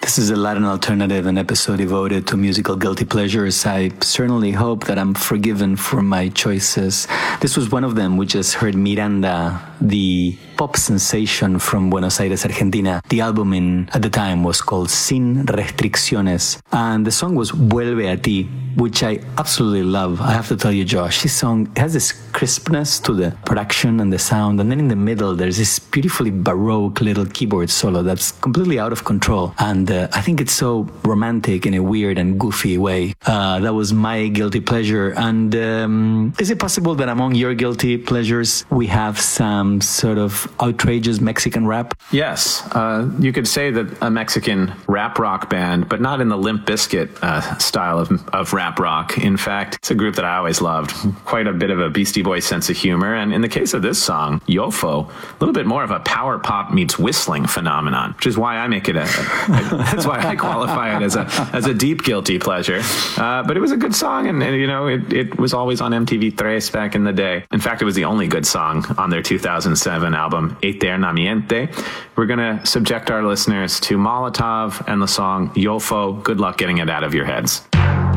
This is a Latin Alternative, an episode devoted to musical guilty pleasures. I certainly hope that I'm forgiven for my choices. This was one of them. We just heard Miranda, the pop sensation from Buenos Aires, Argentina. The album at the time was called Sin Restricciones, and the song was Vuelve a ti, which I absolutely love. I have to tell you, Josh, this song has this crispness to the production and the sound, and then in the middle there's this beautifully baroque little keyboard solo that's completely out of control, and I think it's so romantic in a weird and goofy way. That was my guilty pleasure. And is it possible that among your guilty pleasures we have some sort of outrageous Mexican rap? Yes, you could say that a Mexican rap rock band, but not in the Limp Bizkit style of rap rock. In fact, it's a group that I always loved. Quite a bit of a Beastie Boys sense of humor, and in the case of this song, Yofo, a little bit more of a power pop meets whistling phenomenon, which is why I make it that's why I qualify it as a deep guilty pleasure. But it was a good song, and you know, it was always on MTV Tres back in the day. In fact, it was the only good song on their 2007 album Eternamente. We're going to subject our listeners to Molotov and the song Yofo. Good luck getting it out of your heads.